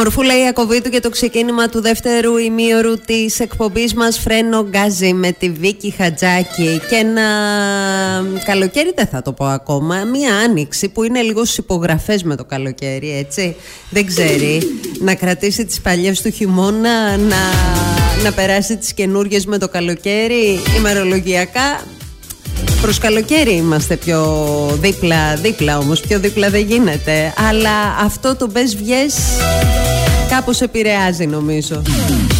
Μορφούλα Ιακωβίτου και το ξεκίνημα του δεύτερου ημίωρου της εκπομπής μας Φρένο Γκάζι με τη Βίκη Χατζάκη. Και ένα καλοκαίρι δεν θα το πω ακόμα, μία άνοιξη που είναι λίγο στις υπογραφές με το καλοκαίρι, έτσι. Δεν ξέρει να κρατήσει τις παλιές του χειμώνα, να περάσει τις καινούργιες με το καλοκαίρι. Ημερολογιακά προς καλοκαίρι είμαστε πιο δίπλα όμως, πιο δίπλα δεν γίνεται. Αλλά αυτό το μπες βγες κάπως επηρεάζει νομίζω.